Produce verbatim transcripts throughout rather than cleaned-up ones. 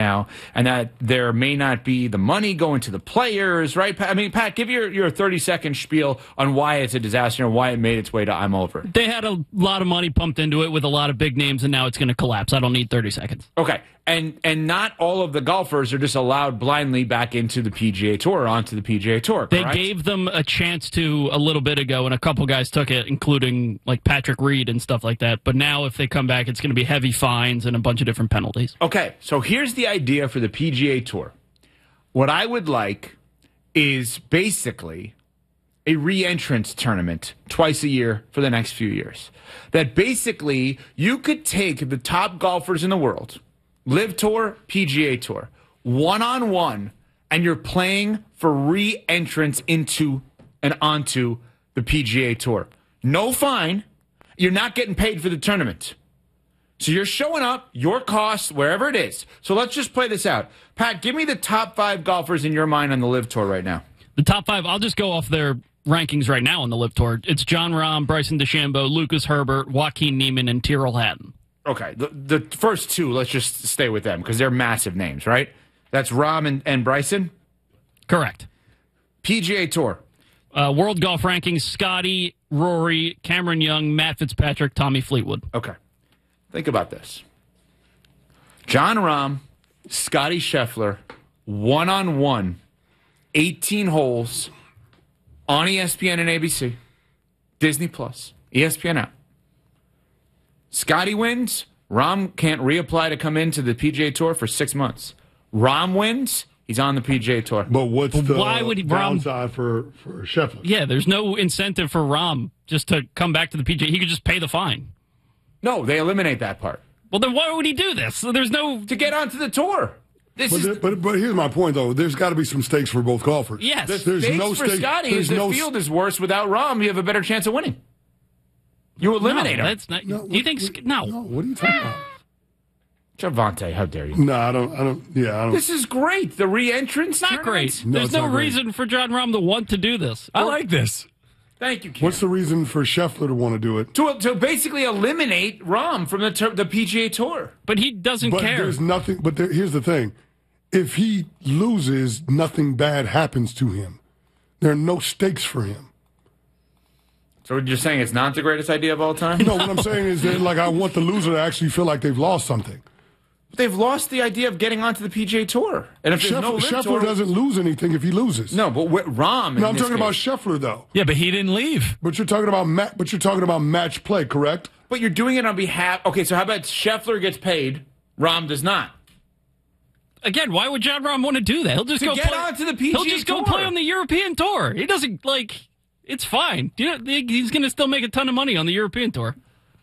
now, and that there may not be the money going to the players, right? Pat? I mean, Pat, give your, your thirty-second spiel on why it's a disaster and why it made its way to I'm Over. They had a lot of money pumped into it with a lot of big names, and now it's going to collapse. I don't need thirty seconds. Okay, and and not all of the golfers are just allowed blindly back into the P G A Tour or onto the P G A Tour, correct? They gave them a chance to a little bit ago, and a couple guys took it, including like Patrick Reed and stuff like that. But now if they come back, it's going to be heavy fines and a bunch of different penalties. Okay, so here's the idea for the P G A Tour. What I would like is basically a re-entrance tournament twice a year for the next few years. That basically you could take the top golfers in the world, Live Tour, P G A Tour, one-on-one, and you're playing for re-entrance into and onto the P G A Tour. No fine. You're not getting paid for the tournament. So you're showing up, your cost, wherever it is. So let's just play this out. Pat, give me the top five golfers in your mind on the Live Tour right now. The top five, I'll just go off their rankings right now on the Live Tour. It's Jon Rahm, Bryson DeChambeau, Lucas Herbert, Joaquin Niemann, and Tyrrell Hatton. Okay, the, the first two, let's just stay with them because they're massive names, right? That's Rahm and, and Bryson? Correct. P G A Tour. Uh, World Golf Rankings, Scotty, Rory, Cameron Young, Matt Fitzpatrick, Tommy Fleetwood. Okay. Think about this. Jon Rahm, Scotty Scheffler, one-on-one, eighteen holes on E S P N and A B C, Disney Plus, E S P N app. Scotty wins. Rahm can't reapply to come into the P G A Tour for six months. Rahm wins. He's on the P G A Tour. But what's But the why would he- downside for, for Scheffler? Yeah, there's no incentive for Rahm just to come back to the P G A. He could just pay the fine. No, they eliminate that part. Well, then why would he do this? So there's no... To get onto the tour. This But, is there- but but here's my point, though. There's got to be some stakes for both golfers. Yes. the There's stakes no for stake- Scotty there's is the no- field is worse without Rahm. You have a better chance of winning. You eliminate no, him. that's not... No, you what- think... what- no. No, what are you talking about? Javante, how dare you? No, I don't. I don't. Yeah, I don't. This is great. The re-entrance. Not great. tournament. No, There's it's no not great. reason for Jon Rahm to want to do this. I like this. Thank you, Ken. What's the reason for Scheffler to want to do it? to, to basically eliminate Rahm from the tur- the P G A Tour. But he doesn't But care. there's nothing. But there, here's the thing: if he loses, nothing bad happens to him. There are no stakes for him. So you're saying it's not the greatest idea of all time? No, what I'm saying is that, like, I want the loser to actually feel like they've lost something. They've lost the idea of getting onto the P G A Tour. And if there's Scheffler, no Live Scheffler Tour, doesn't lose anything if he loses. no, but with Rahm. No, I'm talking about Scheffler though. Yeah, but he didn't leave. But you're talking about ma- But you're talking about match play, correct? But you're doing it on behalf. Okay, so how about Scheffler gets paid, Rahm does not. Again, why would Jon Rahm want to do that? He'll just To go get play, onto the P G A He'll just go Tour. play on the European Tour. He doesn't like. It's fine. You know, he's going to still make a ton of money on the European Tour.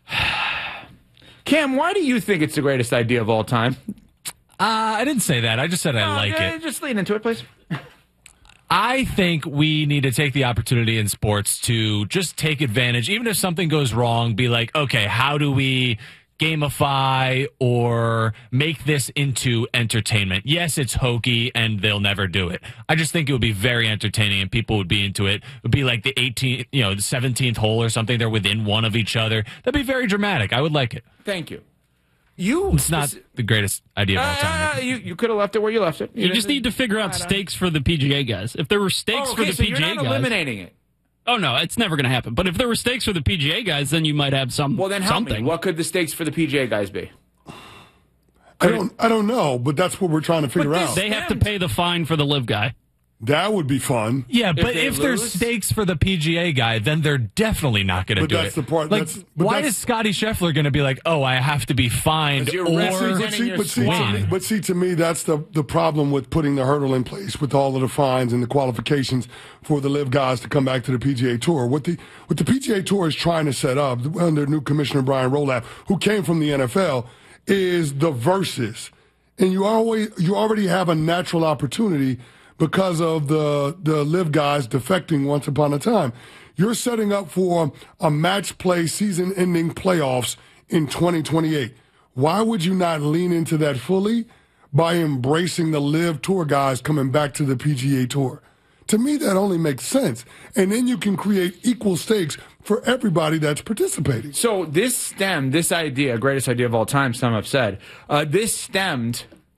Cam, why do you think it's the greatest idea of all time? Uh, I didn't say that. I just said I like yeah, it. Just lean into it, please. I think we need to take the opportunity in sports to just take advantage. Even if something goes wrong, be like, okay, how do we gamify or make this into entertainment? Yes, it's hokey and they'll never do it. I just think it would be very entertaining and people would be into it. It would be like the eighteenth, you know, the seventeenth hole or something. They're within one of each other. That'd be very dramatic. I would like it. Thank you. You. It's not the greatest idea of all Uh, time. you you could have left it where you left it. You just need to figure out stakes for the P G A guys. If there were stakes Oh, okay, for the so P G A you're not guys, eliminating it. oh no, it's never going to happen. But if there were stakes for the P G A guys, then you might have some. Well, then help something. me. What could the stakes for the P G A guys be? I don't. I don't know, but that's what we're trying to figure this- out. They have to pay the fine for the live guy. That would be fun. Yeah, but they if there's lose? stakes for the P G A guy, then they're definitely not going to But do that's it. the part- Like, that's- but why that's- is Scotty Scheffler going to be like, "Oh, I have to be fined," Because you're or representing But see, your but, see, to swing. me, but see, to me, that's the, the problem with putting the hurdle in place with all of the fines and the qualifications for the live guys to come back to the P G A Tour. What the what the P G A Tour is trying to set up under new commissioner Brian Rolapp, who came from the N F L, is the versus, and you always you already have a natural opportunity because of the the live guys defecting once upon a time. You're setting up for a match play, season-ending playoffs in twenty twenty-eight. Why would you not lean into that fully by embracing the live tour guys coming back to the P G A Tour? To me, that only makes sense. And then you can create equal stakes for everybody that's participating. So this stemmed, this idea, greatest idea of all time, some have said, uh, this stemmed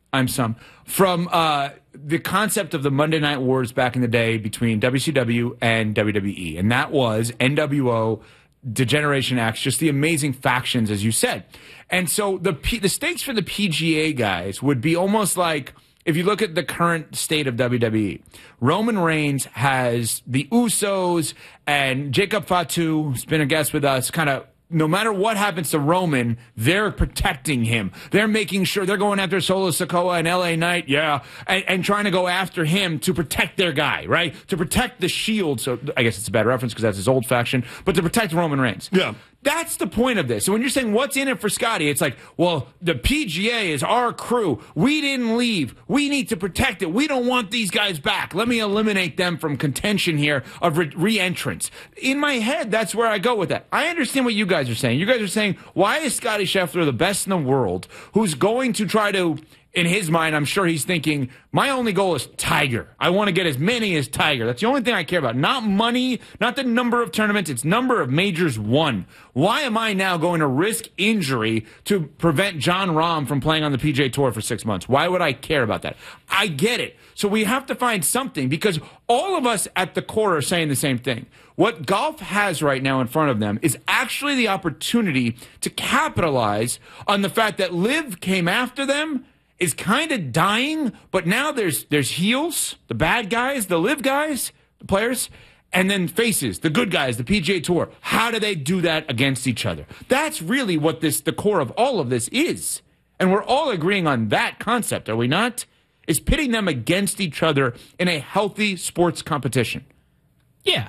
I'm some. From uh, the concept of the Monday Night Wars back in the day between W C W and W W E. And that was N W O, Degeneration X, just the amazing factions, as you said. And so the P- the stakes for the P G A guys would be almost like, if you look at the current state of W W E, Roman Reigns has the Usos and Jacob Fatu, who's been a guest with us, kind of, no matter what happens to Roman, they're protecting him. They're making sure they're going after Solo Sikoa and L A Knight, yeah, and, and trying to go after him to protect their guy, right? To protect the Shield. So I guess it's a bad reference because that's his old faction, but to protect Roman Reigns. Yeah. That's the point of this. So when you're saying what's in it for Scotty, it's like, well, the P G A is our crew. We didn't leave. We need to protect it. We don't want these guys back. Let me eliminate them from contention here of re- re-entrance. In my head, that's where I go with that. I understand what you guys are saying. You guys are saying, why is Scotty Scheffler the best in the world who's going to try to, in his mind, I'm sure he's thinking, my only goal is Tiger. I want to get as many as Tiger. That's the only thing I care about. Not money, not the number of tournaments. It's number of majors won. Why am I now going to risk injury to prevent John Rahm from playing on the P G A Tour for six months? Why would I care about that? I get it. So we have to find something, because all of us at the core are saying the same thing. What golf has right now in front of them is actually the opportunity to capitalize on the fact that Liv came after them, is kind of dying, but now there's there's heels, the bad guys, the live guys, the players, and then faces, the good guys, the P G A Tour. How do they do that against each other? That's really what this the core of all of this is. And we're all agreeing on that concept, are we not? Is pitting them against each other in a healthy sports competition. Yeah.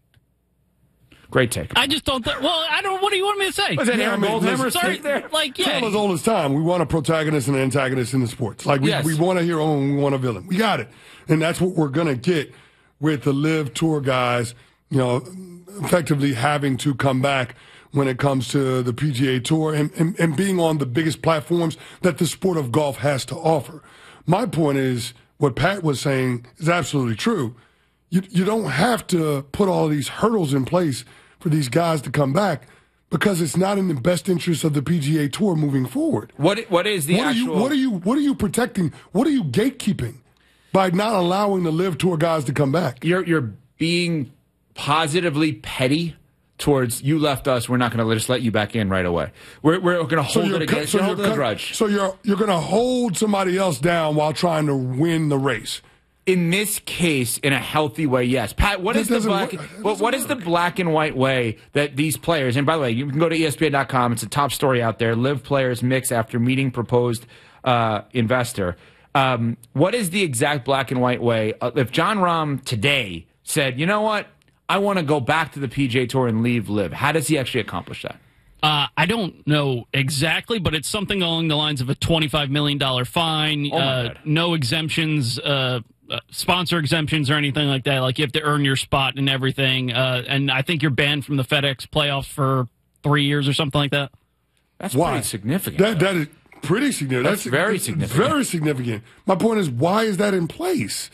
Great take. I just don't think. Well, I don't. What do you want me to say? Was that Yeah, Aaron I mean, Goldhammer listen, straight there? Like, yeah. Tell us all this time, we want a protagonist and an antagonist in the sports. Like, we, Yes. we want a hero and we want a villain. We got it. And that's what we're going to get with the Live Tour guys, you know, effectively having to come back when it comes to the P G A Tour and, and, and being on the biggest platforms that the sport of golf has to offer. My point is, what Pat was saying is absolutely true. You, you don't have to put all these hurdles in place for these guys to come back, because it's not in the best interest of the P G A Tour moving forward. What What is the What are actual... you what are you what are you protecting? What are you gatekeeping by not allowing the Live Tour guys to come back? You're you're being positively petty towards, you left us, we're not going to just let you back in right away. We're we're going to hold it against so you're you're holding a cut- grudge. So you're you're going to hold somebody else down while trying to win the race. In this case, in a healthy way, yes. Pat, what That is the doesn't black? work. That What, doesn't what is the work. black and white way that these players? And by the way, you can go to E S P N dot com. It's a top story out there. Live players mix after meeting proposed uh, investor. Um, what is the exact black and white way? Uh, if John Rahm today said, you know what, I want to go back to the P G A Tour and leave Live, how does he actually accomplish that? Uh, I don't know exactly, but it's something along the lines of a twenty-five million dollars fine, Oh my uh, God. no exemptions, uh, uh, sponsor exemptions or anything like that. Like, you have to earn your spot and everything. Uh, and I think you're banned from the FedEx playoffs for three years or something like that. That's Why? pretty significant. That that is pretty significant. That's very significant. Very significant. My point is, why is that in place?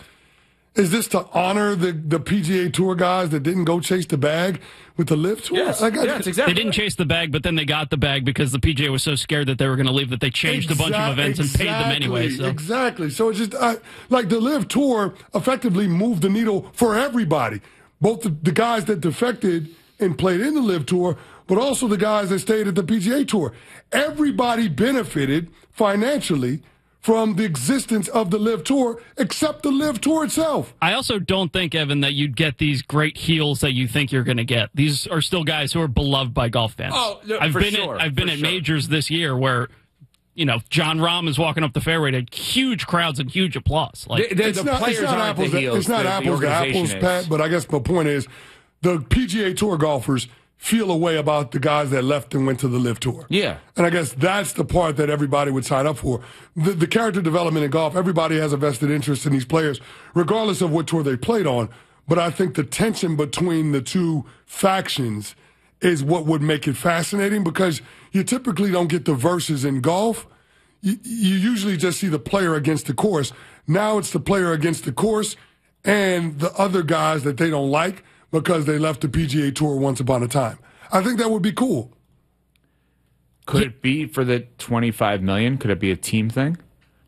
Is this to honor the, the P G A Tour guys that didn't go chase the bag with the Live Tour? yes, Like, I- yeah, it's exactly. They didn't chase the bag, but then they got the bag because the P G A was so scared that they were going to leave that they changed a bunch of Exact- events and paid them anyway. exactly, So. Exactly. So it's just I, like the Live Tour effectively moved the needle for everybody, both the, the guys that defected and played in the Live Tour, but also the guys that stayed at the P G A Tour. Everybody benefited financially from the existence of the Live Tour, except the Live Tour itself. I also don't think, Evan, that you'd get these great heels that you think you're going to get. These are still guys who are beloved by golf fans. Oh, no, I've for been sure, at, I've been for at sure. majors this year where, you know, John Rahm is walking up the fairway to huge crowds and huge applause. Like, The- the- It's not, players it's not aren't apples. the to- heels, it's not the- the apples to organization apples, is. Pat. But I guess my point is, the P G A Tour golfers feel a way about the guys that left and went to the Live Tour. Yeah. And I guess that's the part that everybody would sign up for. The, the character development in golf, everybody has a vested interest in these players, regardless of what tour they played on. But I think the tension between the two factions is what would make it fascinating, because you typically don't get the verses in golf. You, you usually just see the player against the course. Now it's the player against the course and the other guys that they don't like because they left the P G A Tour once upon a time. I think that would be cool. Could it be for the twenty-five million? Could it be a team thing?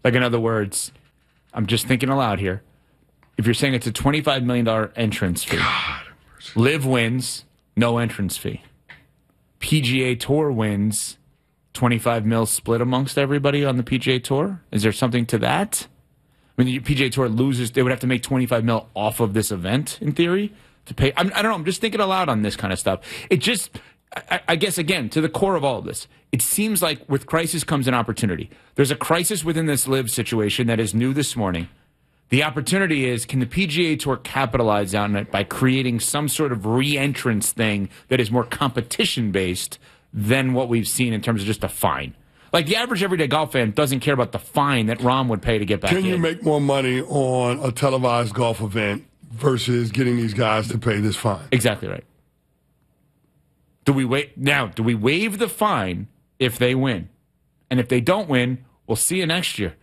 Like, in other words, I'm just thinking aloud here. If you're saying it's a twenty-five million dollars entrance fee, God, Live wins, no entrance fee. P G A Tour wins, twenty-five mil split amongst everybody on the P G A Tour. Is there something to that? I mean, the P G A Tour loses, they would have to make twenty-five mil off of this event, in theory, to pay. I'm, I don't know. I'm just thinking aloud on this kind of stuff. It just, I, I guess, again, to the core of all of this, it seems like with crisis comes an opportunity. There's a crisis within this Live situation that is new this morning. The opportunity is, can the P G A Tour capitalize on it by creating some sort of re-entrance thing that is more competition-based than what we've seen in terms of just a fine? Like, the average everyday golf fan doesn't care about the fine that Rahm would pay to get back in. Can you make more money on a televised golf event versus getting these guys to pay this fine? Exactly right. Do we wait now? Do we waive the fine if they win? And if they don't win, we'll see you next year.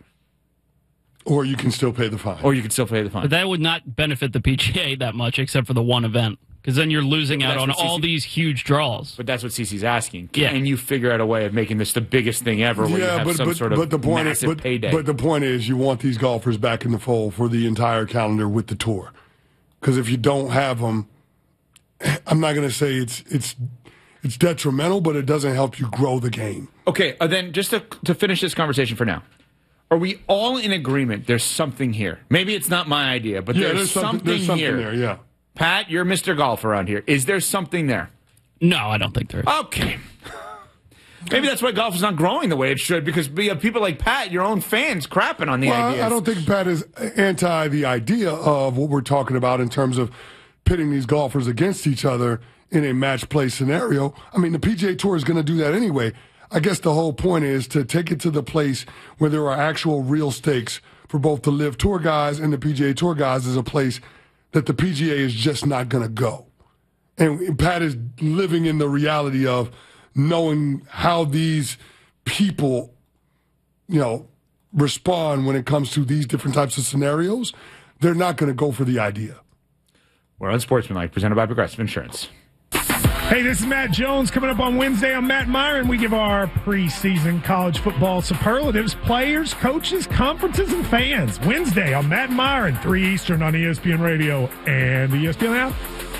Or you can still pay the fine. Or you can still pay the fine. But that would not benefit the P G A that much, except for the one event. Because then you're losing out on all these huge draws. But that's what Cece's asking. Can yeah. you figure out a way of making this the biggest thing ever where yeah, you have but, some but, sort of but the point massive is, but, payday? But the point is you want these golfers back in the fold for the entire calendar with the tour. Because if you don't have them, I'm not going to say it's it's it's detrimental, but it doesn't help you grow the game. Okay, uh, then just to, to finish this conversation for now. Are we all in agreement there's something here? Maybe it's not my idea, but yeah, there's, there's something, something, there's something here. there, yeah. Pat, you're Mister Golf around here. Is there something there? No, I don't think there is. Okay. Maybe that's why golf is not growing the way it should, because we have people like Pat, your own fans, crapping on the well, ideas. I don't think Pat is anti the idea of what we're talking about in terms of pitting these golfers against each other in a match play scenario. I mean, the P G A Tour is going to do that anyway. I guess the whole point is to take it to the place where there are actual real stakes for both the Live Tour guys and the P G A Tour guys is a place that the P G A is just not going to go. And Pat is living in the reality of knowing how these people, you know, respond when it comes to these different types of scenarios. They're not going to go for the idea. We're on Sportsmanlike, presented by Progressive Insurance. Hey, this is Matt Jones. Coming up on Wednesday on Matt Myron, we give our preseason college football superlatives, players, coaches, conferences, and fans. Wednesday on Matt Myron, three Eastern on E S P N Radio and the E S P N app.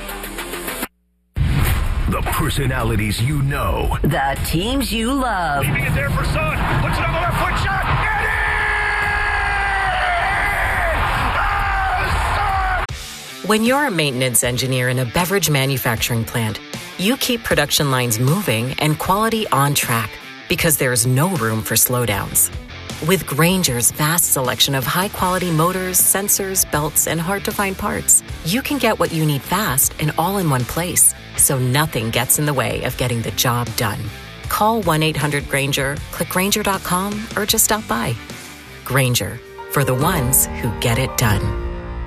The personalities you know. The teams you love. Leaving it there for Son. Puts it on the left foot shot. Get it! Oh, Son! When you're a maintenance engineer in a beverage manufacturing plant, you keep production lines moving and quality on track because there's no room for slowdowns. With Grainger's vast selection of high-quality motors, sensors, belts, and hard-to-find parts, you can get what you need fast and all in one place, so nothing gets in the way of getting the job done. Call one eight hundred Grainger, click Grainger dot com, or just stop by. Grainger, for the ones who get it done.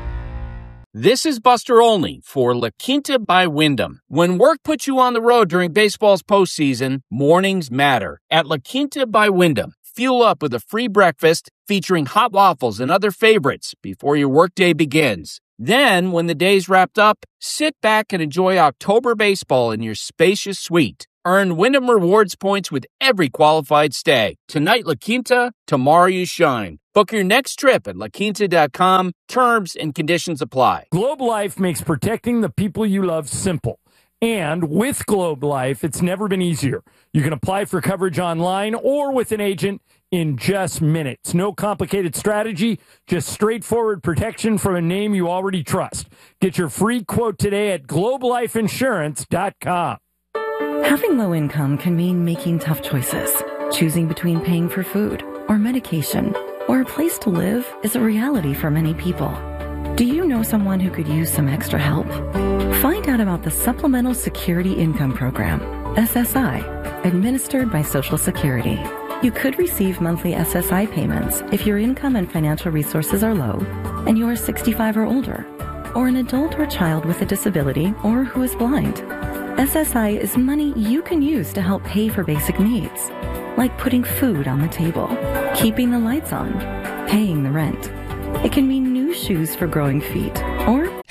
This is Buster Olney for La Quinta by Wyndham. When work puts you on the road during baseball's postseason, mornings matter. At La Quinta by Wyndham, fuel up with a free breakfast featuring hot waffles and other favorites before your workday begins. Then, when the day's wrapped up, sit back and enjoy October baseball in your spacious suite. Earn Wyndham Rewards points with every qualified stay. Tonight, La Quinta, tomorrow you shine. Book your next trip at la quinta dot com. Terms and conditions apply. Globe Life makes protecting the people you love simple. And with Globe Life, it's never been easier. You can apply for coverage online or with an agent in just minutes. No complicated strategy, just straightforward protection from a name you already trust. Get your free quote today at globe life insurance dot com. Having low income can mean making tough choices. Choosing between paying for food or medication or a place to live is a reality for many people. Do you know someone who could use some extra help? Find out about the Supplemental Security Income Program, S S I, administered by Social Security. You could receive monthly S S I payments if your income and financial resources are low and you are sixty-five or older, or an adult or child with a disability or who is blind. S S I is money you can use to help pay for basic needs, like putting food on the table, keeping the lights on, paying the rent. It can mean new shoes for growing feet, or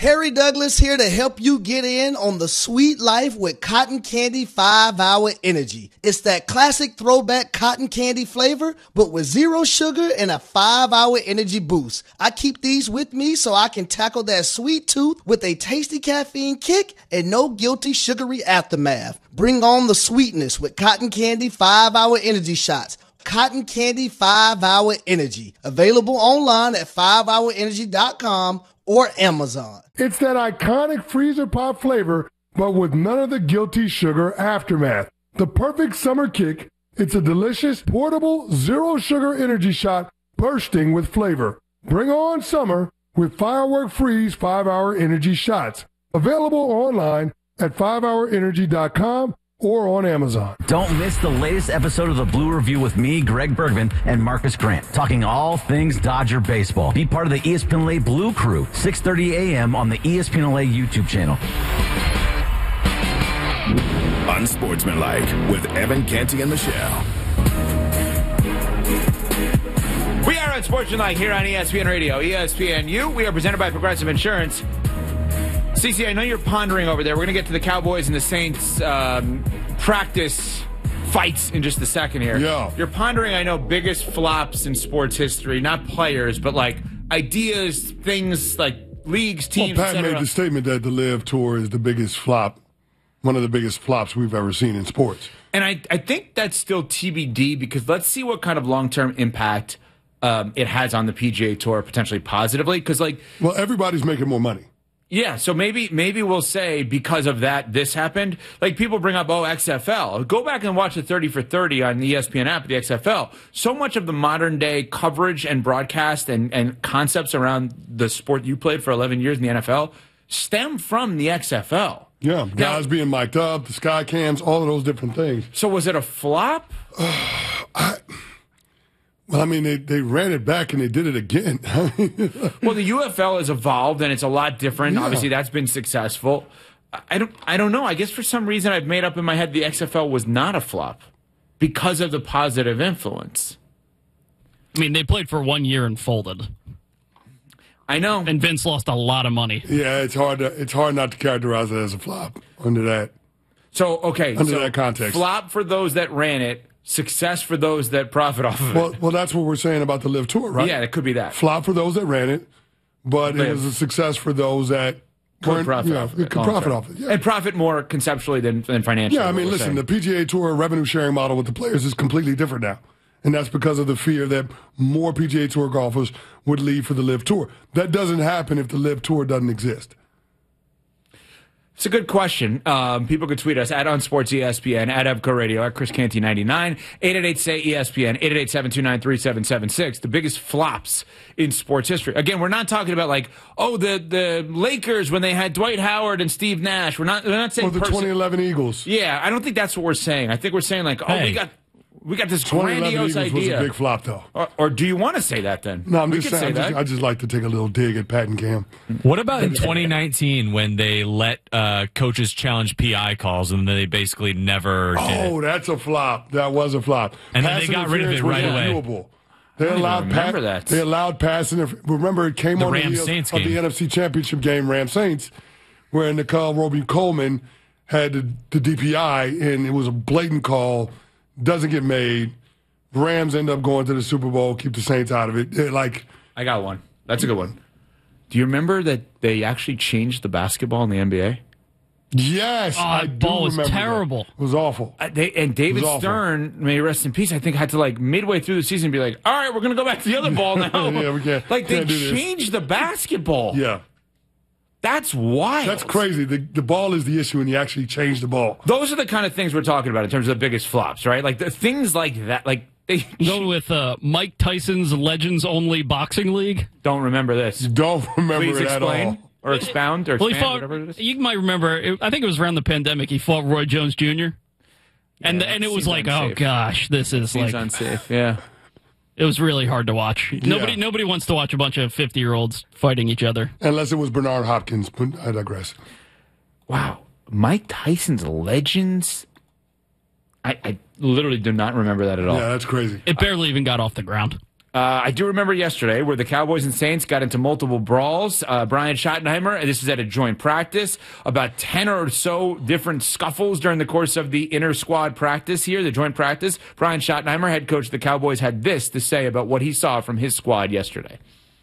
Harry Douglas here to help you get in on the sweet life with Cotton Candy five hour Energy. It's that classic throwback cotton candy flavor, but with zero sugar and a five hour energy boost. I keep these with me so I can tackle that sweet tooth with a tasty caffeine kick and no guilty sugary aftermath. Bring on the sweetness with Cotton Candy five hour Energy shots. Cotton Candy five hour Energy. Available online at five hour energy dot com or Amazon. It's that iconic freezer pop flavor, but with none of the guilty sugar aftermath. The perfect summer kick. It's a delicious, portable, zero sugar energy shot bursting with flavor. Bring on summer with Firework Freeze five hour Energy shots. Available online at five hour energy dot com or on Amazon. Don't miss the latest episode of the Blue Review with me, Greg Bergman, and Marcus Grant, talking all things Dodger baseball. Be part of the E S P N L A Blue Crew, six thirty a.m. on the E S P N L A YouTube channel. Unsportsmanlike with Evan Canty and Michelle. We are Unsportsmanlike here on E S P N Radio, E S P N U. We are presented by Progressive Insurance. Cece, I know you're pondering over there. We're going to get to the Cowboys and the Saints um, practice fights in just a second here. Yeah. You're pondering, I know, biggest flops in sports history, not players, but like ideas, things like leagues, teams, well, et Pat cetera. made the statement that the Live Tour is the biggest flop, one of the biggest flops we've ever seen in sports. And I, I think that's still T B D because let's see what kind of long-term impact um, it has on the P G A Tour, potentially positively. Because, like, well, everybody's making more money. Yeah, so maybe maybe we'll say because of that this happened. Like people bring up, oh, X F L. Go back and watch the thirty for thirty on the E S P N app, the X F L. So much of the modern day coverage and broadcast and, and concepts around the sport you played for eleven years in the N F L stem from the X F L. Yeah, guys now, being mic'd up, the sky cams, all of those different things. So was it a flop? Uh, I... Well, I mean, they, they ran it back and they did it again. Well, the U F L has evolved and it's a lot different. Yeah. Obviously, that's been successful. I don't, I don't know. I guess for some reason I've made up in my head the X F L was not a flop because of the positive influence. I mean, they played for one year and folded. I know. And Vince lost a lot of money. Yeah, it's hard to, it's hard not to characterize it as a flop under that. So, okay. Under so that context. Flop for those that ran it. Success for those that profit off of it. Well, well, that's what we're saying about the Live Tour, right? Yeah, it could be that. Flop for those that ran it, but Live. It was a success for those that could profit, you know, off, it, could profit off it. Yeah. And profit more conceptually than, than financially. Yeah, I mean, listen, saying. The P G A Tour revenue sharing model with the players is completely different now. And that's because of the fear that more P G A Tour golfers would leave for the Live Tour. That doesn't happen if the Live Tour doesn't exist. It's a good question. Um, people could tweet us at UnsportsESPN, at Evco Radio, at Chris Canty ninety-nine, eight eight eight, S A Y, E S P N, eight eight eight, seven two nine, three seven seven six. The biggest flops in sports history. Again, we're not talking about like, oh, the, the Lakers when they had Dwight Howard and Steve Nash. We're not, we're not saying or the person- twenty eleven Eagles. Yeah, I don't think that's what we're saying. I think we're saying like, oh, hey. we got... We got this twenty eleven grandiose Eagles idea. Was a big flop, though. Or, or do you want to say that then? No, I'm we just saying. saying. I'm Say just, I just like to take a little dig at Pat and Cam. What about in twenty nineteen when they let uh, coaches challenge P I calls and they basically never did Oh, it? that's a flop. That was a flop. And pass then they got rid of it right away. Renewable. They I allowed remember pa- that. They allowed passing. Remember, it came The on Rams the heels Saints of game. the N F C Championship game, Rams Saints, where Nicole Roby Coleman had the, the D P I, and it was a blatant call. Doesn't get made. Rams end up going to the Super Bowl, keep the Saints out of it. It like I got one. That's a good one. Do you remember that they actually changed the basketball in the N B A? Yes, oh, I that do ball was remember terrible. That. It was awful. Uh, they, and David Stern, may he rest in peace, I think had to like midway through the season be like, all right, we're going to go back to the other ball now. yeah, we can't. Like they can't do changed the basketball. Yeah. That's wild. That's crazy. The, the ball is the issue, and you actually change the ball. Those are the kind of things we're talking about in terms of the biggest flops, right? Like the things like that. Like they go with uh, Mike Tyson's Legends Only Boxing League. Don't remember this. Don't remember Please it explain. at all. Or expound, or well, expand, he fought, whatever it is. You might remember, it, I think it was around the pandemic, he fought Roy Jones Junior And Yeah, the, and it it was seems like, unsafe. oh gosh, this is Seems like unsafe. Yeah, it was really hard to watch. Nobody, nobody wants to watch a bunch of fifty-year-olds fighting each other. Unless it was Bernard Hopkins, but I digress. Wow, Mike Tyson's Legends. I, I literally do not remember that at all. Yeah, that's crazy. It barely even got off the ground. Uh, I do remember yesterday where the Cowboys and Saints got into multiple brawls. Uh, Brian Schottenheimer, and this is at a joint practice, about ten or so different scuffles during the course of the inter-squad practice here, the joint practice. Brian Schottenheimer, head coach of the Cowboys, had this to say about what he saw from his squad yesterday.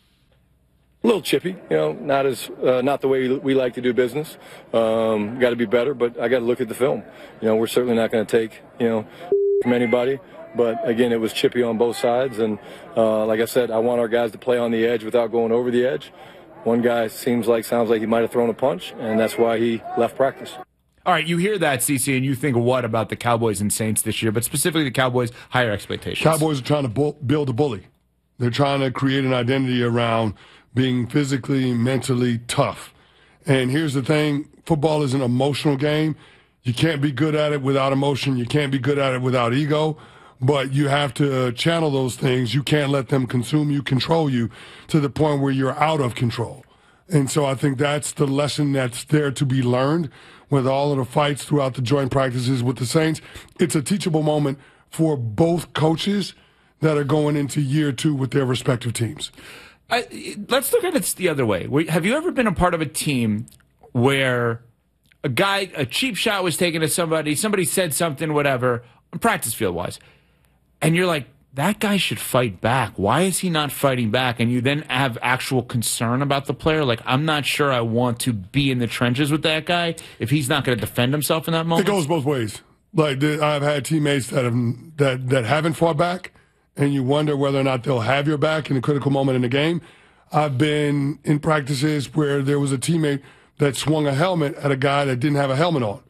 A little chippy, you know, not as uh, not the way we like to do business. Um, got to be better, but I got to look at the film. You know, we're certainly not going to take, you know, from anybody. But again, it was chippy on both sides, and uh, like I said, I want our guys to play on the edge without going over the edge. One guy seems like sounds like he might have thrown a punch, and that's why he left practice. All right, you hear that, C C, and you think what about the Cowboys and Saints this year, but specifically the Cowboys' higher expectations? Cowboys are trying to bu- build a bully. They're trying to create an identity around being physically, mentally tough. And here's the thing, football is an emotional game. You can't be good at it without emotion. You can't be good at it without ego. But you have to channel those things. You can't let them consume you, control you, to the point where you're out of control. And so I think that's the lesson that's there to be learned with all of the fights throughout the joint practices with the Saints. It's a teachable moment for both coaches that are going into year two with their respective teams. I, let's look at it the other way. Have you ever been a part of a team where a guy, a cheap shot was taken at somebody, somebody said something, whatever, practice field wise, and you're like, that guy should fight back. Why is he not fighting back? And you then have actual concern about the player. Like, I'm not sure I want to be in the trenches with that guy if he's not going to defend himself in that moment. It goes both ways. Like, I've had teammates that have that that haven't fought back, and you wonder whether or not they'll have your back in a critical moment in the game. I've been in practices where there was a teammate that swung a helmet at a guy that didn't have a helmet on.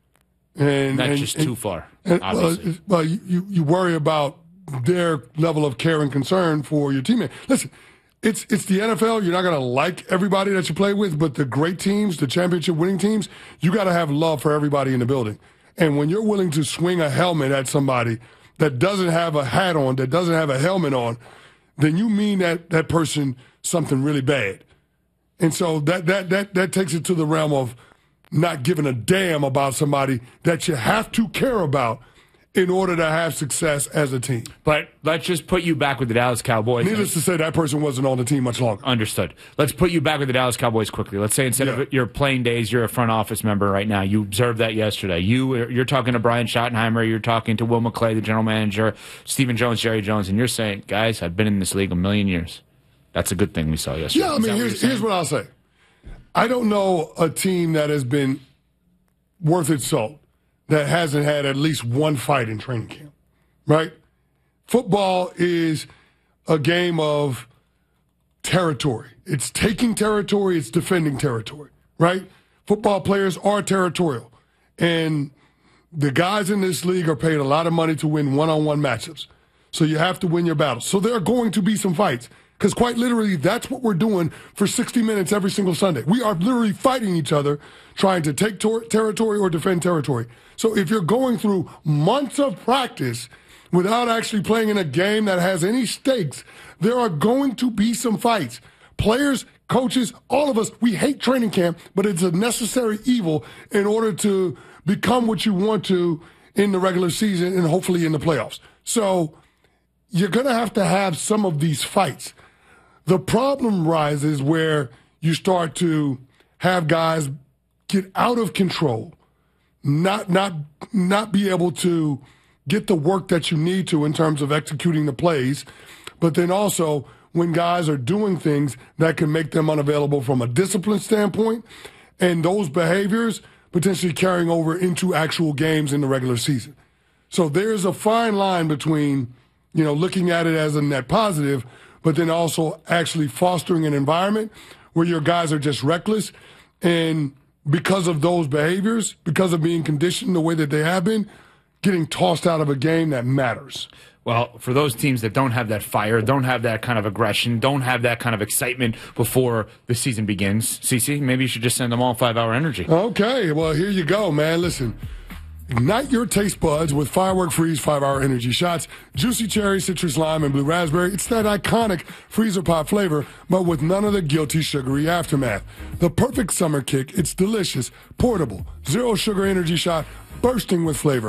And That's and, just and, too far, and, obviously. Well, well you, you worry about their level of care and concern for your teammate. Listen, it's it's the N F L. You're not going to like everybody that you play with, but the great teams, the championship winning teams, you got to have love for everybody in the building. And when you're willing to swing a helmet at somebody that doesn't have a hat on, that doesn't have a helmet on, then you mean that that person something really bad. And so that that that that takes it to the realm of not giving a damn about somebody that you have to care about in order to have success as a team. But let's just put you back with the Dallas Cowboys. Needless to say, that person wasn't on the team much longer. Understood. Let's put you back with the Dallas Cowboys quickly. Let's say instead yeah. of your playing days, you're a front office member right now. You observed that yesterday. You, you're talking to Brian Schottenheimer. You're talking to Will McClay, the general manager, Stephen Jones, Jerry Jones, and you're saying, guys, I've been in this league a million years. That's a good thing we saw yesterday. Yeah, I mean, here's, here's what I'll say. I don't know a team that has been worth its salt that hasn't had at least one fight in training camp, right? Football is a game of territory. It's taking territory, it's defending territory, right? Football players are territorial. And the guys in this league are paid a lot of money to win one-on-one matchups. So you have to win your battles. So there are going to be some fights. Because quite literally, that's what we're doing for sixty minutes every single Sunday. We are literally fighting each other, trying to take tor- territory or defend territory. So if you're going through months of practice without actually playing in a game that has any stakes, there are going to be some fights. Players, coaches, all of us, we hate training camp, but it's a necessary evil in order to become what you want to in the regular season and hopefully in the playoffs. So you're going to have to have some of these fights. The problem rises where you start to have guys get out of control, not not not be able to get the work that you need to in terms of executing the plays, but then also when guys are doing things that can make them unavailable from a discipline standpoint, and those behaviors potentially carrying over into actual games in the regular season. So there's a fine line between, you know, looking at it as a net positive, but then also actually fostering an environment where your guys are just reckless. And because of those behaviors, because of being conditioned the way that they have been, getting tossed out of a game that matters. Well, for those teams that don't have that fire, don't have that kind of aggression, don't have that kind of excitement before the season begins, Cece, maybe you should just send them all five-hour energy. Okay, well, here you go, man. Listen. Ignite your taste buds with Firework Freeze five-hour energy shots. Juicy cherry, citrus lime, and blue raspberry. It's that iconic freezer pop flavor, but with none of the guilty sugary aftermath. The perfect summer kick. It's delicious, portable, zero sugar energy shot, bursting with flavor.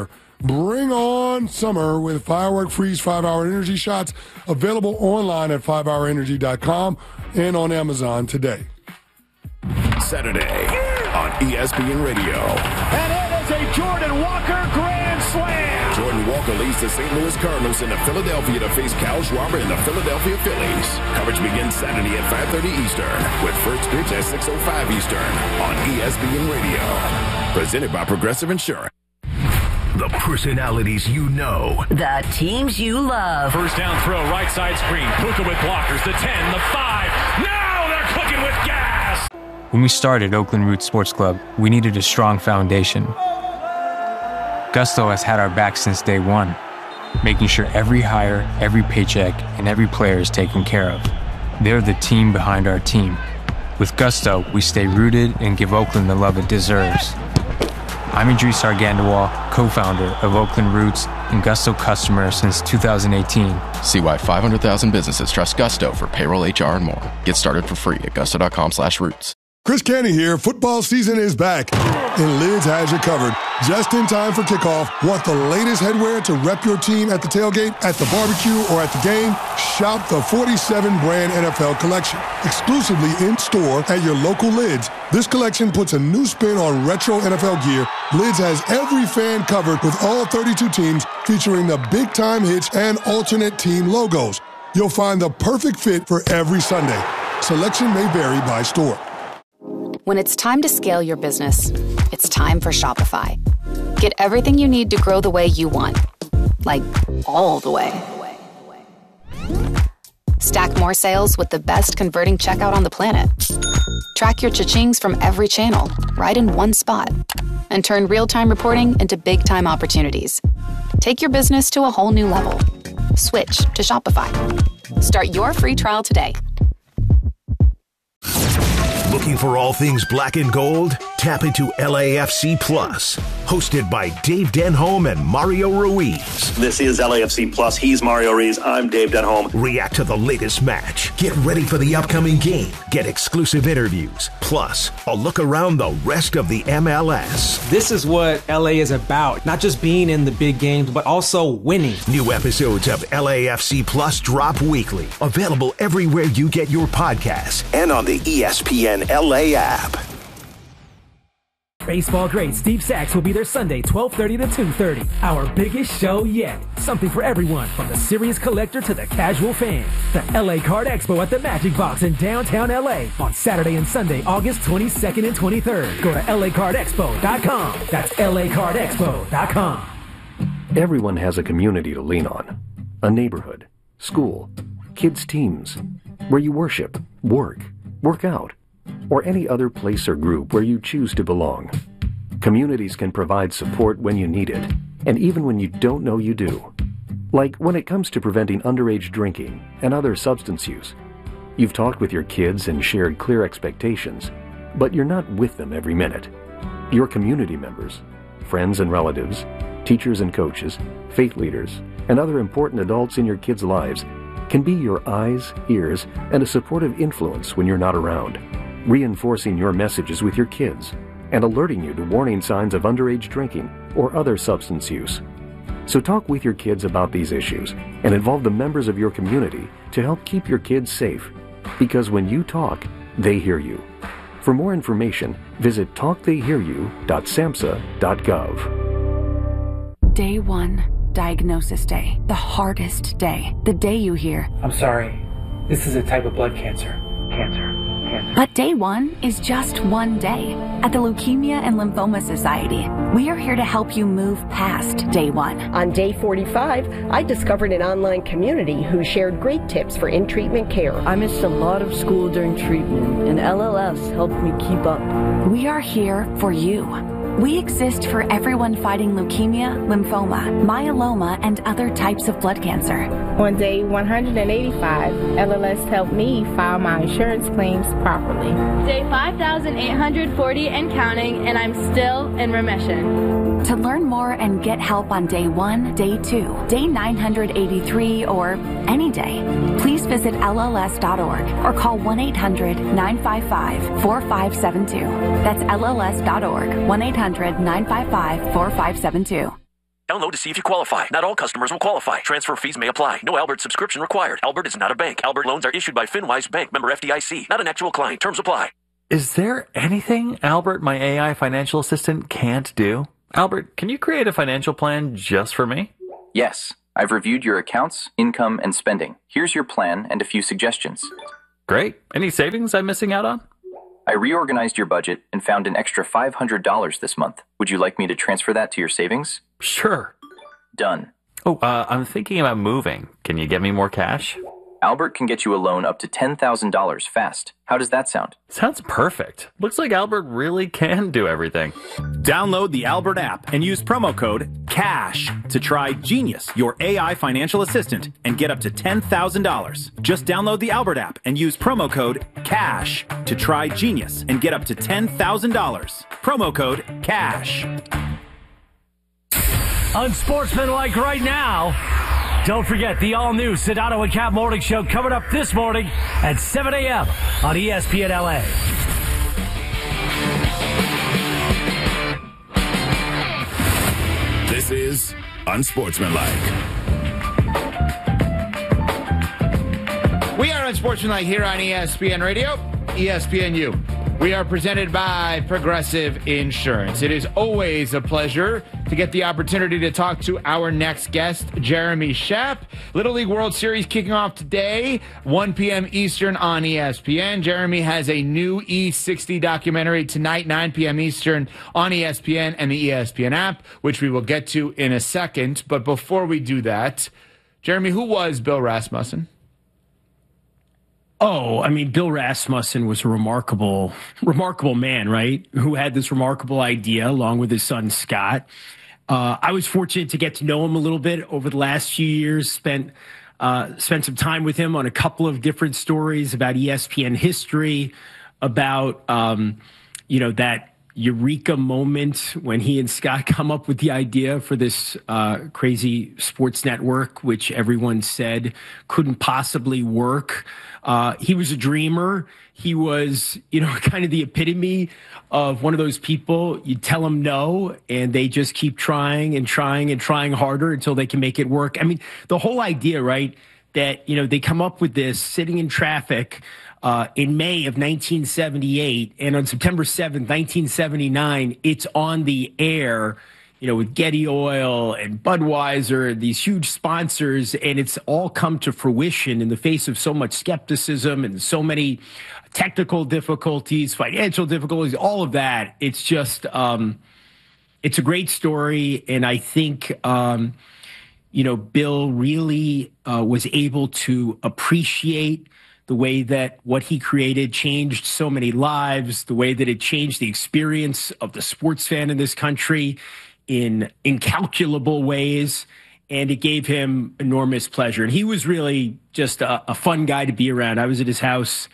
Bring on summer with Firework Freeze five hour Energy Shots, available online at five hour energy dot com and on Amazon today. Saturday on E S P N Radio. And it is a Jordan Walker grand slam. Jordan Walker leads the Saint Louis Cardinals into Philadelphia to face Kyle Schwarber and the Philadelphia Phillies. Coverage begins Saturday at five thirty Eastern, with first pitch at six oh five Eastern on E S P N Radio. Presented by Progressive Insurance. The personalities you know. The teams you love. First down throw, right side screen. Puka with blockers. The ten, the five. Now they're cooking with gas. When we started Oakland Roots Sports Club, we needed a strong foundation. Gusto has had our back since day one, making sure every hire, every paycheck, and every player is taken care of. They're the team behind our team. With Gusto, we stay rooted and give Oakland the love it deserves. I'm Idris Argandawal, co-founder of Oakland Roots and Gusto customer since two thousand eighteen. See why five hundred thousand businesses trust Gusto for payroll, H R, and more. Get started for free at gusto.com slash roots. Chris Canty here. Football season is back, and Lids has you covered. Just in time for kickoff. Want the latest headwear to rep your team at the tailgate, at the barbecue, or at the game? Shop the forty-seven brand N F L collection, exclusively in-store at your local Lids. This collection puts a new spin on retro N F L gear. Lids has every fan covered with all thirty-two teams, featuring the big-time hits and alternate team logos. You'll find the perfect fit for every Sunday. Selection may vary by store. When it's time to scale your business, it's time for Shopify. Get everything you need to grow the way you want. Like, all the way. Stack more sales with the best converting checkout on the planet. Track your cha-chings from every channel, right in one spot. And turn real-time reporting into big-time opportunities. Take your business to a whole new level. Switch to Shopify. Start your free trial today. Looking for all things black and gold? Tap into L A F C Plus, hosted by Dave Denholm and Mario Ruiz. This is L A F C Plus. He's Mario Ruiz. I'm Dave Denholm. React to the latest match. Get ready for the upcoming game. Get exclusive interviews. Plus, a look around the rest of the M L S. This is what L A is about. Not just being in the big games, but also winning. New episodes of L A F C Plus drop weekly. Available everywhere you get your podcasts and on the E S P N L A app. Baseball great Steve Sachs will be there Sunday, twelve thirty to two thirty. Our biggest show yet. Something for everyone, from the serious collector to the casual fan. The L A Card Expo at the Magic Box in downtown L A on Saturday and Sunday, August twenty-second and twenty-third. Go to L A card expo dot com. That's L A card expo dot com. Everyone has a community to lean on. A neighborhood, school, kids' teams, where you worship, work, work out, or any other place or group where you choose to belong. Communities can provide support when you need it, and even when you don't know you do. Like when it comes to preventing underage drinking and other substance use. You've talked with your kids and shared clear expectations, but you're not with them every minute. Your community members, friends and relatives, teachers and coaches, faith leaders, and other important adults in your kids' lives can be your eyes, ears, and a supportive influence when you're not around, reinforcing your messages with your kids and alerting you to warning signs of underage drinking or other substance use. So talk with your kids about these issues and involve the members of your community to help keep your kids safe. Because when you talk, they hear you. For more information, visit talk they hear you dot samhsa dot gov. Day one, diagnosis day. The hardest day. The day you hear, I'm sorry, this is a type of blood cancer. Cancer. But day one is just one day. At the Leukemia and Lymphoma Society, we are here to help you move past day one. On day forty-five, I discovered an online community who shared great tips for in-treatment care. I missed a lot of school during treatment, and L L S helped me keep up. We are here for you. We exist for everyone fighting leukemia, lymphoma, myeloma, and other types of blood cancer. On day one hundred eighty-five, L L S helped me file my insurance claims properly. Day five thousand eight hundred forty and counting, and I'm still in remission. To learn more and get help on day one, day two, day nine hundred eighty-three, or any day, please visit L L S dot org or call one eight hundred nine five five four five seven two. That's L L S dot org, one eight hundred nine five five four five seven two. Download to see if you qualify. Not all customers will qualify. Transfer fees may apply. No Albert subscription required. Albert is not a bank. Albert loans are issued by FinWise Bank, member F D I C. Not an actual client. Terms apply. Is there anything Albert, my A I financial assistant, can't do? Albert, can you create a financial plan just for me? Yes. I've reviewed your accounts, income, and spending. Here's your plan and a few suggestions. Great. Any savings I'm missing out on? I reorganized your budget and found an extra five hundred dollars this month. Would you like me to transfer that to your savings? Sure. Done. Oh, uh, I'm thinking about moving. Can you get me more cash? Albert can get you a loan up to ten thousand dollars fast. How does that sound? Sounds perfect. Looks like Albert really can do everything. Download the Albert app and use promo code CASH to try Genius, your A I financial assistant, and get up to ten thousand dollars. Just download the Albert app and use promo code CASH to try Genius and get up to ten thousand dollars. Promo code CASH. Unsportsmanlike right now. Don't forget the all-new Sedano and Cap Morning Show coming up this morning at seven a.m. on E S P N L A. This is Unsportsmanlike. We are Unsportsmanlike here on E S P N Radio, E S P N U. We are presented by Progressive Insurance. It is always a pleasure to get the opportunity to talk to our next guest, Jeremy Schaap. Little League World Series kicking off today, one p.m. Eastern on E S P N. Jeremy has a new E sixty documentary tonight, nine p.m. Eastern on E S P N and the E S P N app, which we will get to in a second. But before we do that, Jeremy, who was Bill Rasmussen? Oh, I mean, Bill Rasmussen was a remarkable, remarkable man, right? Who had this remarkable idea along with his son, Scott. Uh, I was fortunate to get to know him a little bit over the last few years, spent, uh, spent some time with him on a couple of different stories about E S P N history, about, um, you know, that eureka moment when he and Scott come up with the idea for this uh, crazy sports network, which everyone said couldn't possibly work. Uh, he was a dreamer. He was, you know, kind of the epitome of one of those people, you tell them no, and they just keep trying and trying and trying harder until they can make it work. I mean, the whole idea, right, that, you know, they come up with this sitting in traffic uh, in May of nineteen seventy-eight, and on September seventh, nineteen seventy-nine, it's on the air, you know, with Getty Oil and Budweiser, these huge sponsors, and it's all come to fruition in the face of so much skepticism and so many technical difficulties, financial difficulties, all of that. It's just, um, it's a great story, and I think, um, you know, Bill really uh, was able to appreciate the way that what he created changed so many lives, the way that it changed the experience of the sports fan in this country in incalculable ways, and it gave him enormous pleasure. And he was really just a, a fun guy to be around. I was at his house,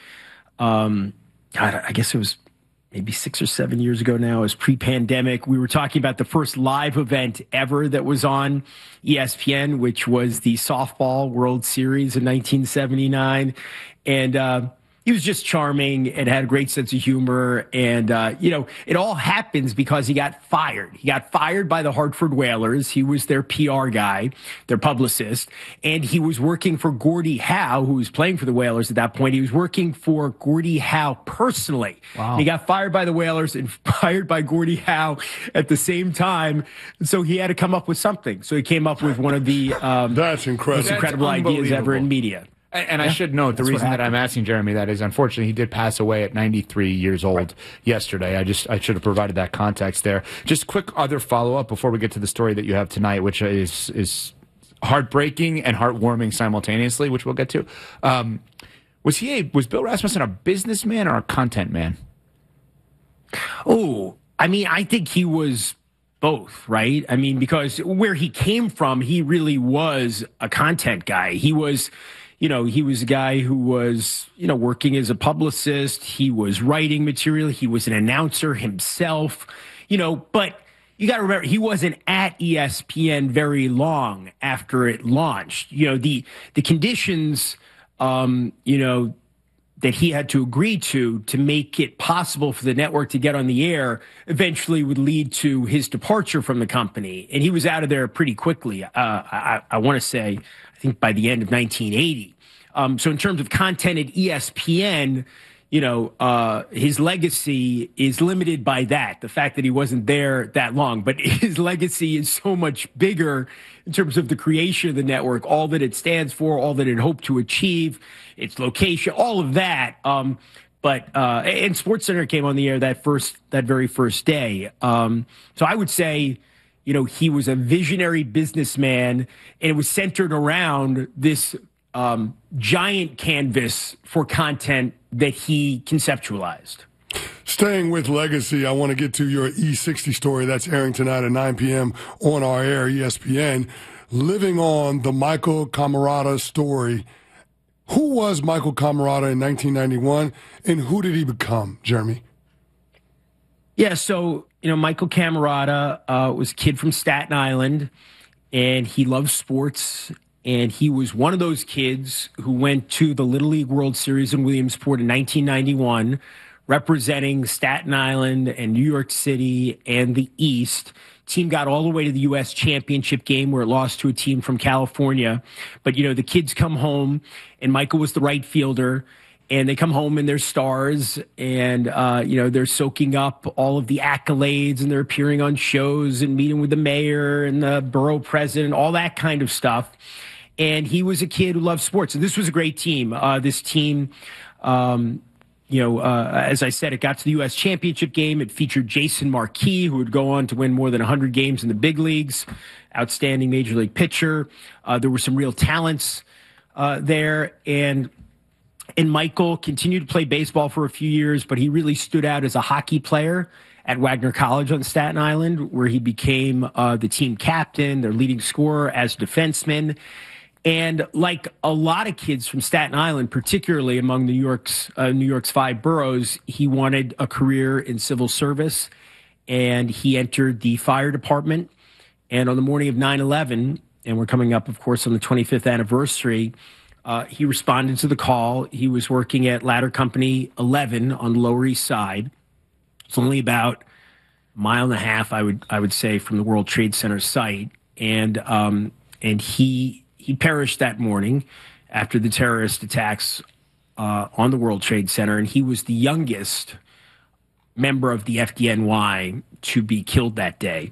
um, God, I guess it was maybe six or seven years ago now. It was pre-pandemic. We were talking about the first live event ever that was on E S P N, which was the Softball World Series in nineteen seventy-nine. And uh, he was just charming and had a great sense of humor. And, uh, you know, it all happens because he got fired. He got fired by the Hartford Whalers. He was their P R guy, their publicist. And he was working for Gordie Howe, who was playing for the Whalers at that point. He was working for Gordie Howe personally. Wow. He got fired by the Whalers and fired by Gordie Howe at the same time. So he had to come up with something. So he came up with one of the um, That's incredible. most incredible That's ideas ever in media. And, and Yeah, I should note the that's what reason that I'm happened. asking Jeremy that is, unfortunately, he did pass away at ninety-three years old Right. yesterday. I just I should have provided that context there. Just quick other follow up before we get to the story that you have tonight, which is is heartbreaking and heartwarming simultaneously, which we'll get to. Um, was he a, was Bill Rasmussen a businessman or a content man? Oh, I mean, I think he was both, right? I mean, because where he came from, he really was a content guy. He was, you know, he was a guy who was, you know, working as a publicist. He was writing material. He was an announcer himself, you know, but you got to remember, he wasn't at E S P N very long after it launched. You know, the, the conditions, um, you know, that he had to agree to to make it possible for the network to get on the air eventually would lead to his departure from the company. And he was out of there pretty quickly. Uh, I, I want to say, I think by the end of nineteen eighty. Um, so in terms of content at E S P N, you know, uh, his legacy is limited by that, the fact that he wasn't there that long. But his legacy is so much bigger in terms of the creation of the network, all that it stands for, all that it hoped to achieve, its location, all of that. Um, but uh, and SportsCenter came on the air that first, that very first day. Um, so I would say, you know, he was a visionary businessman, and it was centered around this um, giant canvas for content that he conceptualized. Staying with legacy, I want to get to your E sixty story that's airing tonight at nine p.m. on our air, E S P N. Living on the Michael Camarata story. Who was Michael Camarata in nineteen ninety-one, and who did he become, Jeremy? Yeah, so, you know, Michael Camarata uh, was a kid from Staten Island, and he loved sports. And he was one of those kids who went to the Little League World Series in Williamsport in nineteen ninety-one, representing Staten Island and New York City and the East. Team got all the way to the U S championship game where it lost to a team from California. But, you know, the kids come home, and Michael was the right fielder. And they come home and they're stars, and, uh, you know, they're soaking up all of the accolades, and they're appearing on shows and meeting with the mayor and the borough president, all that kind of stuff. And he was a kid who loved sports. And this was a great team. Uh, this team, um, you know, uh, as I said, it got to the U S championship game. It featured Jason Marquis, who would go on to win more than one hundred games in the big leagues. Outstanding major league pitcher. Uh, there were some real talents uh, there. And And Michael continued to play baseball for a few years, but he really stood out as a hockey player at Wagner College on Staten Island, where he became uh, the team captain, their leading scorer as defenseman. And like a lot of kids from Staten Island, particularly among New York's uh, New York's five boroughs, he wanted a career in civil service, and he entered the fire department. And on the morning of nine eleven, and we're coming up, of course, on the twenty-fifth anniversary, Uh, he responded to the call. He was working at Ladder Company eleven on the Lower East Side. It's only about a mile and a half, I would I would say, from the World Trade Center site. And um, and he he perished that morning after the terrorist attacks uh, on the World Trade Center. And he was the youngest member of the F D N Y to be killed that day.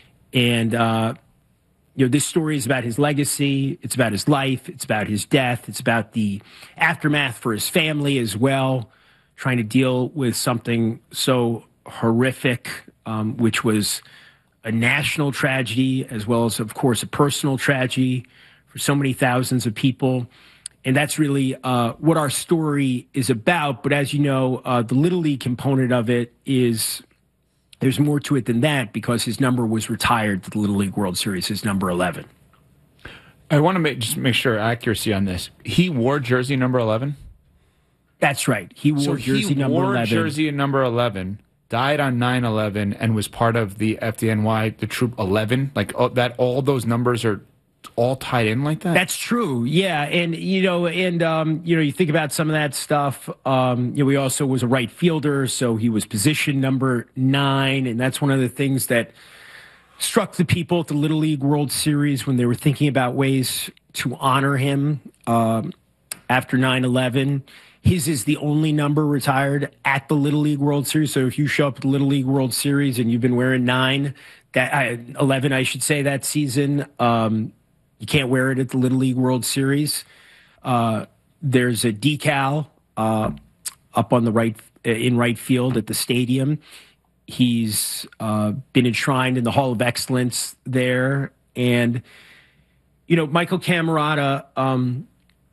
And uh, You know, this story is about his legacy. It's about his life. It's about his death. It's about the aftermath for his family as well, trying to deal with something so horrific, um, which was a national tragedy, as well as, of course, a personal tragedy for so many thousands of people. And that's really uh, what our story is about. But as you know, uh, the Little League component of it is... there's more to it than that, because his number was retired to the Little League World Series, his number eleven. I want to make, just make sure accuracy on this. He wore jersey number eleven? That's right. He wore so jersey he number wore eleven. jersey number eleven, died on nine eleven, and was part of the F D N Y, the Troop eleven? Like oh, that, all those numbers are all tied in like that? That's true. Yeah. And, you know, and, um, you know, you think about some of that stuff. Um, you know, he also was a right fielder, so he was position number nine. And that's one of the things that struck the people at the Little League World Series when they were thinking about ways to honor him um, after nine eleven. His is the only number retired at the Little League World Series. So if you show up at the Little League World Series and you've been wearing nine, that uh, eleven, I should say, that season, um, you can't wear it at the Little League World Series. Uh, there's a decal uh, up on the right in right field at the stadium. He's uh, been enshrined in the Hall of Excellence there, and you know, Michael Camarata, um,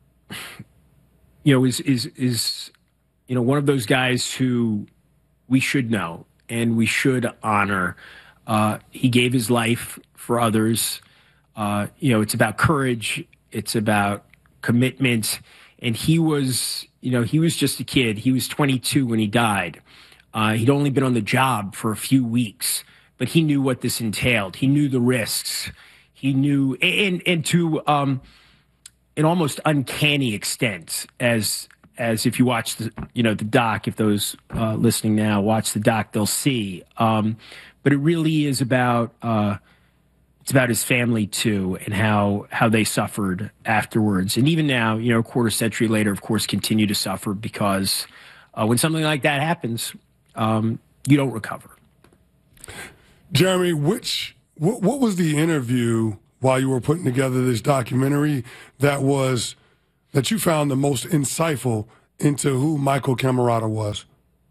you know, is is is you know one of those guys who we should know and we should honor. Uh, he gave his life for others. Uh, you know, it's about courage. It's about commitment. And he was, you know, he was just a kid. He was twenty-two when he died. Uh, he'd only been on the job for a few weeks, but he knew what this entailed. He knew the risks. He knew, and, and to um, an almost uncanny extent, as as if you watch the, you know, the doc, if those uh, listening now watch the doc, they'll see. Um, but it really is about, uh, it's about his family too, and how, how they suffered afterwards. And even now, you know, a quarter century later, of course, continue to suffer because uh, when something like that happens, um, you don't recover. Jeremy, which, what, what was the interview while you were putting together this documentary that was, that you found the most insightful into who Michael Camerota was?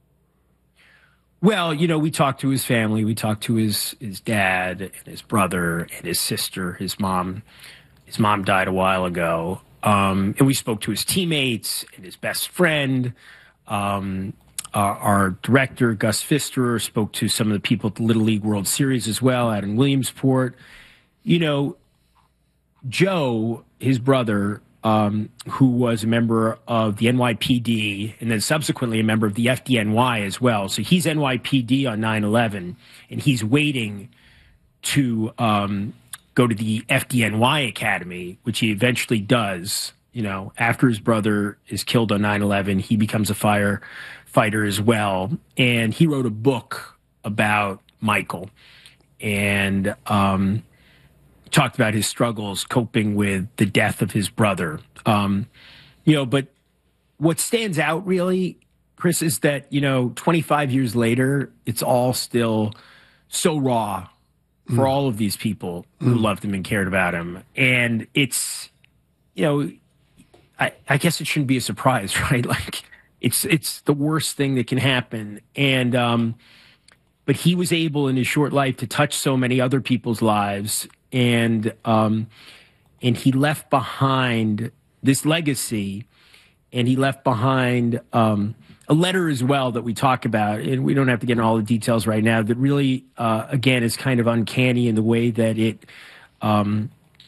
Well, you know, we talked to his family. We talked to his, his dad and his brother and his sister. His mom, his mom died a while ago. Um, and we spoke to his teammates and his best friend. Um, our, our director, Gus Pfister, spoke to some of the people at the Little League World Series as well out in Williamsport. You know, Joe, his brother, Um, who was a member of the N Y P D and then subsequently a member of the F D N Y as well. So he's N Y P D on nine eleven, and he's waiting to um, go to the F D N Y Academy, which he eventually does. You know, after his brother is killed on nine eleven, he becomes a firefighter as well. And he wrote a book about Michael and um talked about his struggles coping with the death of his brother. Um, you know, but what stands out really, Chris, is that, you know, twenty-five years later, it's all still so raw for mm. all of these people who mm. loved him and cared about him. And it's, you know, I, I guess it shouldn't be a surprise, right? Like it's, it's the worst thing that can happen. And, um, but he was able in his short life to touch so many other people's lives. And um, and he left behind this legacy, and he left behind um, a letter as well that we talk about, and we don't have to get into all the details right now, that really, uh, again, is kind of uncanny in the way that it um,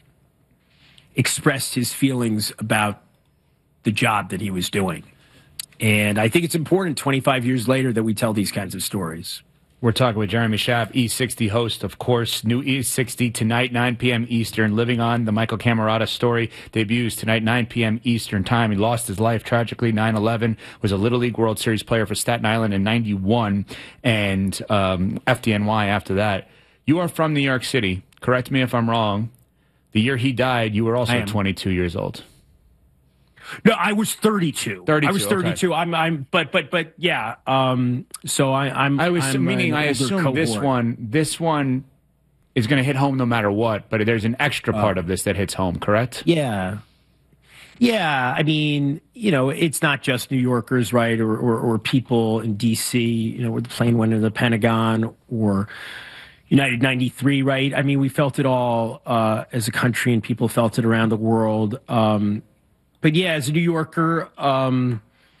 expressed his feelings about the job that he was doing. And I think it's important twenty-five years later that we tell these kinds of stories. We're talking with Jeremy Schaap, E sixty host, of course. New E sixty tonight, nine p.m. Eastern. Living On, the Michael Camerota story debuts tonight, nine p.m. Eastern time. He lost his life tragically, nine eleven. Was a Little League World Series player for Staten Island in ninety-one and um, F D N Y after that. You are from New York City. Correct me if I'm wrong. The year he died, you were also twenty-two years old. No, I was thirty-two. thirty-two. I was thirty-two. Okay. I'm, I'm, but, but, but, yeah. Um, so I, I'm. I was I'm meaning. I assume cohort. this one, this one, is going to hit home no matter what. But there's an extra part uh, of this that hits home. Correct? Yeah. Yeah. I mean, you know, it's not just New Yorkers, right, or or, or people in D C. You know, where the plane went into the Pentagon, or United ninety-three, right? I mean, we felt it all uh, as a country, and people felt it around the world. Um, But yeah, as a New Yorker, um,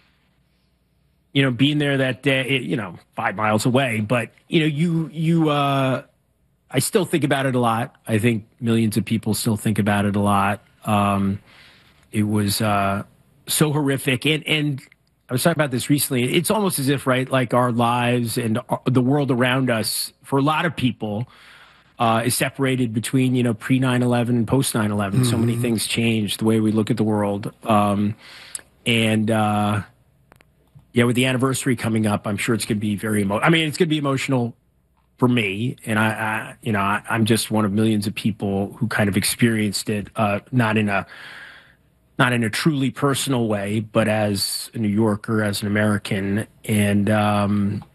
you know, being there that day, you know, five miles away, but you know, you, you, uh, I still think about it a lot. I think millions of people still think about it a lot. Um, it was, uh, so horrific. And, and I was talking about this recently. It's almost as if, right, like our lives and our, the world around us, for a lot of people, Uh, is separated between, you know, pre nine eleven and post nine eleven. Mm-hmm. So many things changed the way we look at the world. Um, and, uh, yeah, with the anniversary coming up, I'm sure it's going to be very emo- I mean, it's going to be emotional for me. And I, I you know, I, I'm just one of millions of people who kind of experienced it, uh, not in a, not in a truly personal way, but as a New Yorker, as an American. And, um,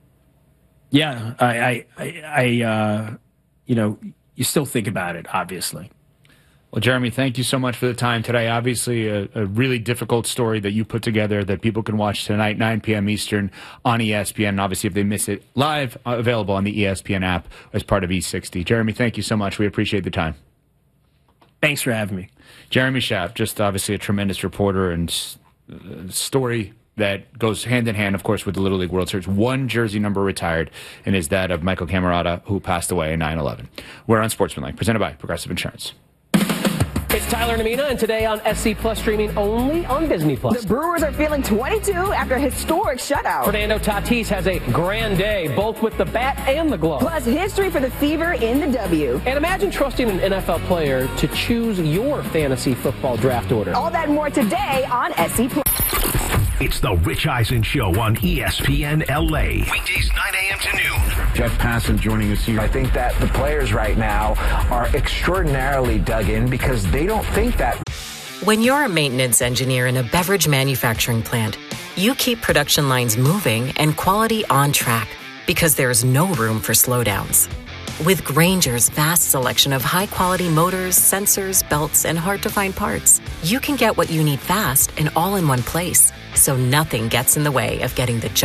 yeah, I, I, I, I uh, you know, you still think about it, obviously. Well, Jeremy, thank you so much for the time today. Obviously, a, a really difficult story that you put together that people can watch tonight, nine p.m. Eastern on E S P N. And obviously, if they miss it live, uh, available on the E S P N app as part of E sixty. Jeremy, thank you so much. We appreciate the time. Thanks for having me. Jeremy Schaap, just obviously a tremendous reporter and uh, story that goes hand in hand, of course, with the Little League World Series. One jersey number retired, and is that of Michael Camerota, who passed away in nine eleven. We're on Sportsmanlike, presented by Progressive Insurance. It's Tyler and Amina, and today on S C Plus, streaming only on Disney Plus. The Brewers are feeling twenty-two after a historic shutout. Fernando Tatis has a grand day, both with the bat and the glove. Plus, history for the Fever in the W. And imagine trusting an N F L player to choose your fantasy football draft order. All that and more today on S C Plus. It's the Rich Eisen Show on E S P N L A. Weekdays nine a.m. to noon. Jeff Passan joining us here. I think that the players right now are extraordinarily dug in because they don't think that. When you're a maintenance engineer in a beverage manufacturing plant, you keep production lines moving and quality on track because there's no room for slowdowns. With Grainger's vast selection of high-quality motors, sensors, belts, and hard-to-find parts, you can get what you need fast and all in one place, so nothing gets in the way of getting the job